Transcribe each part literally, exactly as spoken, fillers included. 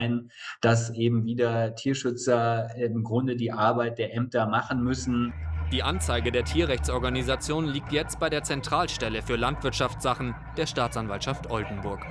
dass eben wieder Tierschützer im Grunde die Arbeit der Ämter machen müssen. Die Anzeige der Tierrechtsorganisation liegt jetzt bei der Zentralstelle für Landwirtschaftssachen der Staatsanwaltschaft Oldenburg.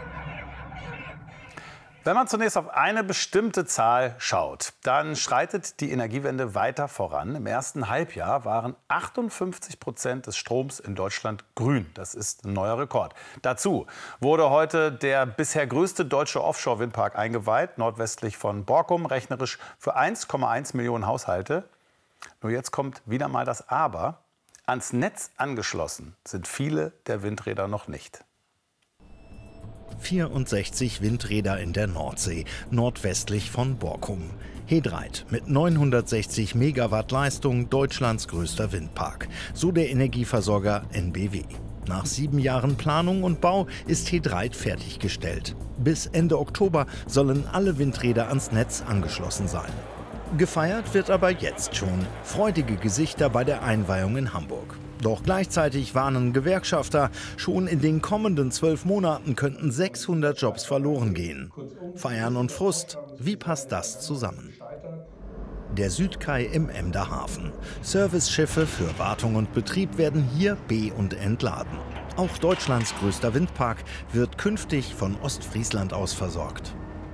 Wenn man zunächst auf eine bestimmte Zahl schaut, dann schreitet die Energiewende weiter voran. Im ersten Halbjahr waren achtundfünfzig Prozent des Stroms in Deutschland grün. Das ist ein neuer Rekord. Dazu wurde heute der bisher größte deutsche Offshore-Windpark eingeweiht, nordwestlich von Borkum, rechnerisch für eins Komma eins Millionen Haushalte. Nur jetzt kommt wieder mal das Aber. Ans Netz angeschlossen sind viele der Windräder noch nicht. vierundsechzig Windräder in der Nordsee, nordwestlich von Borkum. He Dreiht mit neunhundertsechzig Megawatt Leistung, Deutschlands größter Windpark. So der Energieversorger N B W. Nach sieben Jahren Planung und Bau ist He Dreiht fertiggestellt. Bis Ende Oktober sollen alle Windräder ans Netz angeschlossen sein. Gefeiert wird aber jetzt schon. Freudige Gesichter bei der Einweihung in Hamburg. Doch gleichzeitig warnen Gewerkschafter, schon in den kommenden zwölf Monaten könnten sechshundert Jobs verloren gehen. Feiern und Frust, wie passt das zusammen? Der Südkai im Emder Hafen. Serviceschiffe für Wartung und Betrieb werden hier be- und entladen. Auch Deutschlands größter Windpark wird künftig von Ostfriesland aus versorgt.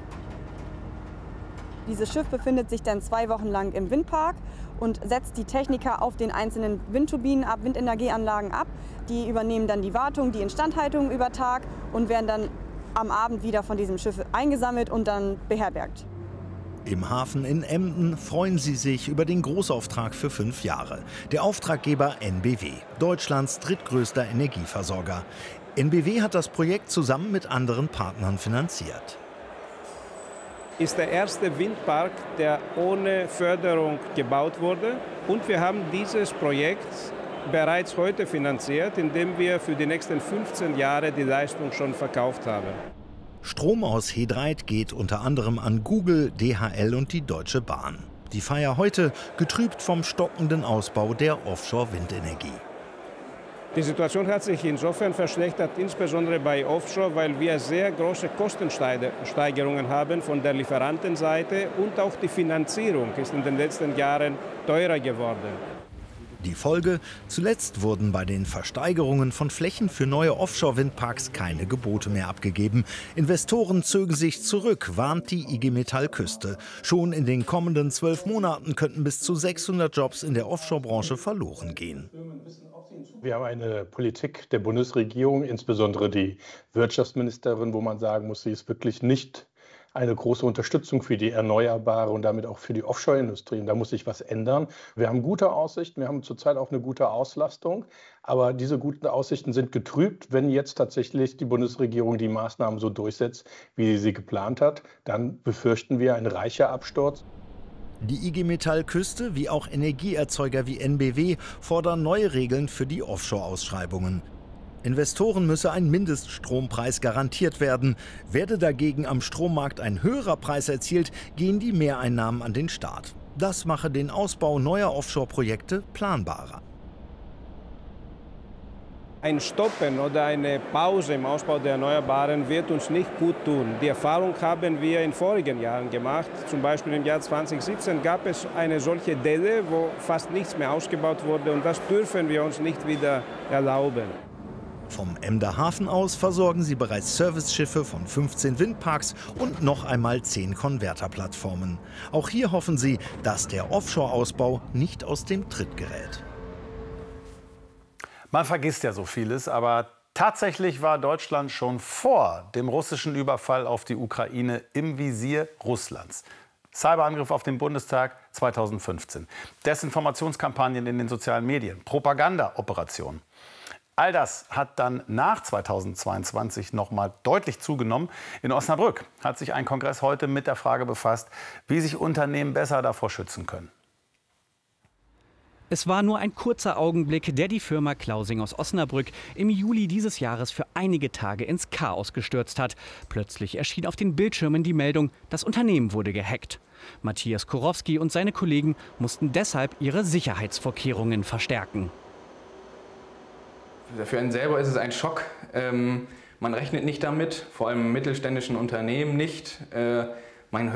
Dieses Schiff befindet sich dann zwei Wochen lang im Windpark und setzt die Techniker auf den einzelnen Windturbinen ab, Windenergieanlagen ab. Die übernehmen dann die Wartung, die Instandhaltung über Tag und werden dann am Abend wieder von diesem Schiff eingesammelt und dann beherbergt. Im Hafen in Emden freuen sie sich über den Großauftrag für fünf Jahre. Der Auftraggeber N B W, Deutschlands drittgrößter Energieversorger. N B W hat das Projekt zusammen mit anderen Partnern finanziert. Ist der erste Windpark, der ohne Förderung gebaut wurde. Und wir haben dieses Projekt bereits heute finanziert, indem wir für die nächsten fünfzehn Jahre die Leistung schon verkauft haben. Strom aus He Dreiht geht unter anderem an Google, D H L und die Deutsche Bahn. Die Feier heute getrübt vom stockenden Ausbau der Offshore-Windenergie. Die Situation hat sich insofern verschlechtert, insbesondere bei Offshore, weil wir sehr große Kostensteigerungen haben von der Lieferantenseite und auch die Finanzierung ist in den letzten Jahren teurer geworden. Die Folge: Zuletzt wurden bei den Versteigerungen von Flächen für neue Offshore-Windparks keine Gebote mehr abgegeben. Investoren zögen sich zurück, warnt die I G Metall Küste. Schon in den kommenden zwölf Monaten könnten bis zu sechshundert Jobs in der Offshore-Branche verloren gehen. Wir haben eine Politik der Bundesregierung, insbesondere die Wirtschaftsministerin, wo man sagen muss, sie ist wirklich nicht eine große Unterstützung für die Erneuerbare und damit auch für die Offshore-Industrie. Und da muss sich was ändern. Wir haben gute Aussichten, wir haben zurzeit auch eine gute Auslastung. Aber diese guten Aussichten sind getrübt, wenn jetzt tatsächlich die Bundesregierung die Maßnahmen so durchsetzt, wie sie sie geplant hat. Dann befürchten wir einen reicher Absturz. Die I G Metall Küste wie auch Energieerzeuger wie N B W fordern neue Regeln für die Offshore-Ausschreibungen. Investoren müsse ein Mindeststrompreis garantiert werden. Werde dagegen am Strommarkt ein höherer Preis erzielt, gehen die Mehreinnahmen an den Staat. Das mache den Ausbau neuer Offshore-Projekte planbarer. Ein Stoppen oder eine Pause im Ausbau der Erneuerbaren wird uns nicht gut tun. Die Erfahrung haben wir in vorigen Jahren gemacht. Zum Beispiel im Jahr zweitausendsiebzehn gab es eine solche Delle, wo fast nichts mehr ausgebaut wurde. Und das dürfen wir uns nicht wieder erlauben. Vom Emder Hafen aus versorgen sie bereits Serviceschiffe von fünfzehn Windparks und noch einmal zehn Konverterplattformen. Auch hier hoffen sie, dass der Offshore-Ausbau nicht aus dem Tritt gerät. Man vergisst ja so vieles, aber tatsächlich war Deutschland schon vor dem russischen Überfall auf die Ukraine im Visier Russlands. Cyberangriff auf den Bundestag zweitausendfünfzehn, Desinformationskampagnen in den sozialen Medien, Propagandaoperationen. All das hat dann nach zweitausendzweiundzwanzig noch mal deutlich zugenommen. In Osnabrück hat sich ein Kongress heute mit der Frage befasst, wie sich Unternehmen besser davor schützen können. Es war nur ein kurzer Augenblick, der die Firma Klausing aus Osnabrück im Juli dieses Jahres für einige Tage ins Chaos gestürzt hat. Plötzlich erschien auf den Bildschirmen die Meldung, das Unternehmen wurde gehackt. Matthias Kurowski und seine Kollegen mussten deshalb ihre Sicherheitsvorkehrungen verstärken. Für einen selber ist es ein Schock. Ähm, man rechnet nicht damit, vor allem im mittelständischen Unternehmen nicht. Äh,